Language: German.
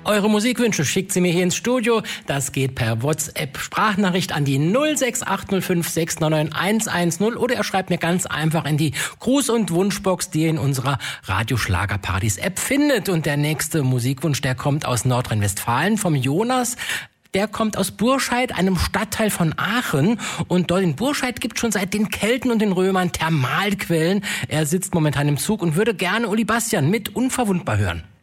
Eure Musikwünsche schickt sie mir hier ins Studio. Das geht per WhatsApp-Sprachnachricht an die 06805 699 110 oder ihr schreibt mir ganz einfach in die Gruß- und Wunschbox, die ihr in unserer Radio-Schlager-Partys-App findet. Und der nächste Musikwunsch, der kommt aus Nordrhein-Westfalen vom Jonas. Der kommt aus Burscheid, einem Stadtteil von Aachen. Und dort in Burscheid gibt es schon seit den Kelten und den Römern Thermalquellen. Er sitzt momentan im Zug und würde gerne Uli Bastian mit Unverwundbar hören.